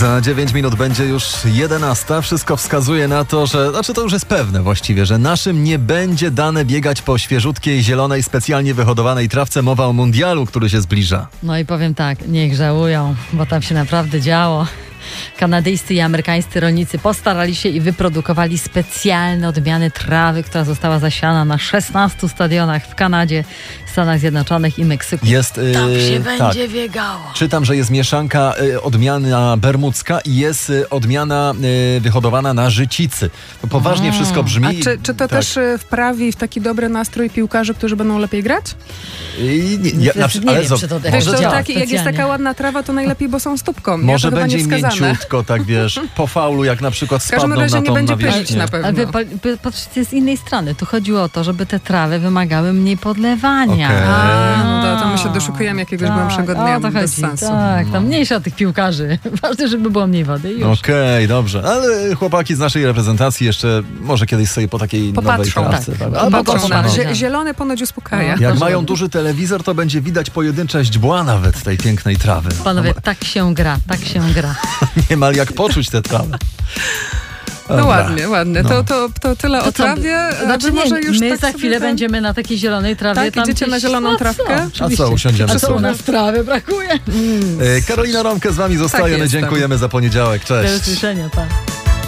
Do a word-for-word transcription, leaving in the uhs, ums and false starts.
Za dziewięć minut będzie już jedenasta. Wszystko wskazuje na to, że, znaczy to już jest pewne właściwie, że naszym nie będzie dane biegać po świeżutkiej, zielonej, specjalnie wyhodowanej trawce. Mowa o mundialu, który się zbliża. No i powiem tak, niech żałują, bo tam się naprawdę działo. Kanadyjscy i amerykańscy rolnicy postarali się i wyprodukowali specjalne odmiany trawy, która została zasiana na szesnastu stadionach w Kanadzie, Stanach Zjednoczonych i Meksyku. Jest, yy, Tam się tak. będzie biegało. Czytam, że jest mieszanka y, odmiana bermudzka i jest y, odmiana y, wyhodowana na życicy. To poważnie Mm. wszystko brzmi. A czy, czy to tak. też y, wprawi w taki dobry nastrój piłkarzy, którzy będą lepiej grać? I, nie, ja, na, nie ale wiem, zo- czy to Wiesz, może to działa taki, jak jest specjalnie. taka ładna trawa, to najlepiej, bo są stópką. Może ja to będzie chyba niewskazane. mięciutko, tak wiesz, po faulu, jak na przykład W każdym spadną razie na nie tą będzie nawierzchnię. pylić na pewno. Ale wy, pa- wy, patrzcie z innej strony. Tu chodziło o to, żeby te trawy wymagały mniej podlewania. Okej. A, no to, to my się doszukujemy jakiegoś głębszego dnia, o to bez chodzi. sensu. Tak, tam mniejsza od tych piłkarzy. Ważne, żeby było mniej wody i już. Okej, dobrze. Ale chłopaki z naszej reprezentacji jeszcze może kiedyś sobie po takiej Popatrzą. nowej trawce. Tak. Tak. Popatrzą, A, Popatrzą, popatrzą, Zie- tak. zielone ponoć uspokaja. Jak mają duży telewizor, to będzie widać pojedyncze źdźbła nawet tej pięknej trawy. Panowie, tak się gra, tak się gra. Niemal jak poczuć tę trawę. No Dobra. ładnie, ładnie. No. To, to, to tyle To o co, trawie. a Znaczy wy nie, może już my tak za sobie chwilę ten- będziemy na takiej zielonej trawie. Tak, tam idziecie gdzieś- na zieloną no trawkę? Co? A Oczywiście. co, usiądziemy A co sobie? u nas trawy brakuje? E, Karolina Romkę z wami zostaje. My jestem. dziękujemy za poniedziałek. Do Cześć. usłyszenia, tak.